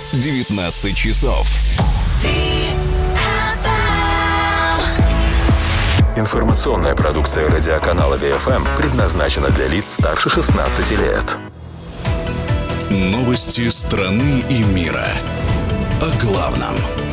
19 часов. Информационная продукция радиоканала ВФМ предназначена для лиц старше 16 лет. Новости страны и мира. О главном.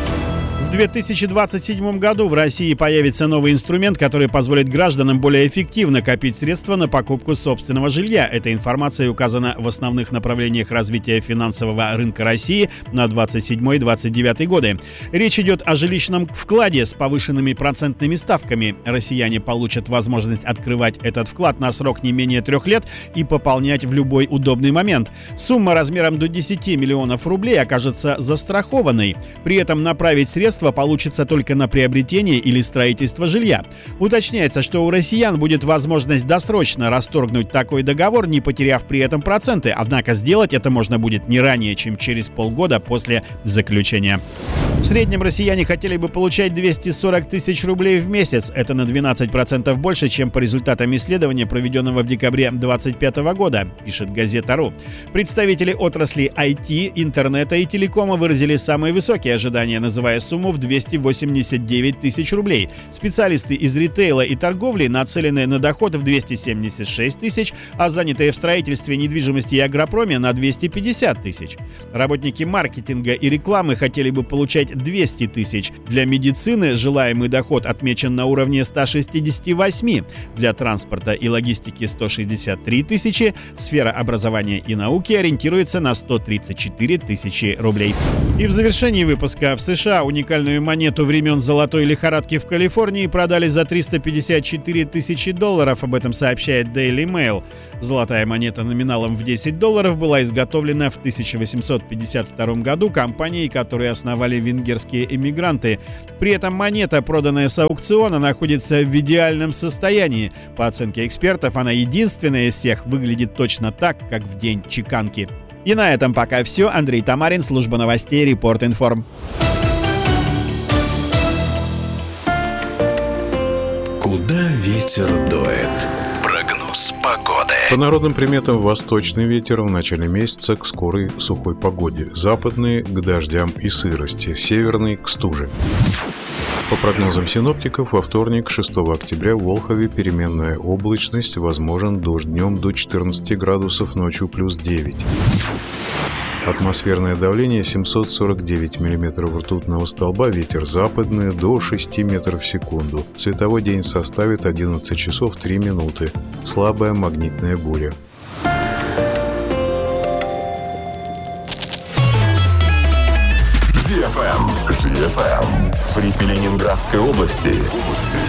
В 2027 году в России появится новый инструмент, который позволит гражданам более эффективно копить средства на покупку собственного жилья. Эта информация указана в основных направлениях развития финансового рынка России на 27-29 годы. Речь идет о жилищном вкладе с повышенными процентными ставками. Россияне получат возможность открывать этот вклад на срок не менее 3 лет и пополнять в любой удобный момент. Сумма размером до 10 миллионов рублей окажется застрахованной. При этом направить средства получится только на приобретение или строительство жилья. Уточняется, что у россиян будет возможность досрочно расторгнуть такой договор, не потеряв при этом проценты. Однако сделать это можно будет не ранее, чем через полгода после заключения. В среднем россияне хотели бы получать 240 тысяч рублей в месяц. Это на 12% больше, чем по результатам исследования, проведенного в декабре 2025 года, пишет газета.ру. Представители отрасли IT, интернета и телекома выразили самые высокие ожидания, называя сумму в 289 тысяч рублей. Специалисты из ритейла и торговли нацелены на доход в 276 тысяч, а занятые в строительстве, недвижимости и агропроме на 250 тысяч. Работники маркетинга и рекламы хотели бы получать 200 тысяч. Для медицины желаемый доход отмечен на уровне 168. Для транспорта и логистики 163 тысячи. Сфера образования и науки ориентируется на 134 тысячи рублей. И в завершении выпуска: в США уникальную монету времен золотой лихорадки в Калифорнии продали за 354 тысячи долларов. Об этом сообщает Daily Mail. Золотая монета номиналом в $10 была изготовлена в 1852 году компанией, которую основали венгерские эмигранты. При этом монета, проданная с аукциона, находится в идеальном состоянии. По оценке экспертов, она единственная из всех выглядит точно так, как в день чеканки. И на этом пока все. Андрей Тамарин, служба новостей Репорт-Информ. Куда ветер дует? Прогноз погоды. По народным приметам, восточный ветер в начале месяца к скорой сухой погоде, западный к дождям и сырости, северный к стуже. По прогнозам синоптиков, во вторник, 6 октября, в Волхове переменная облачность, возможен дождь днем до 14 градусов, ночью плюс 9. Атмосферное давление 749 мм ртутного столба, ветер западный до 6 метров в секунду. Световой день составит 11 часов 3 минуты. Слабая магнитная буря. ZFM в Репеле Ленинградской области.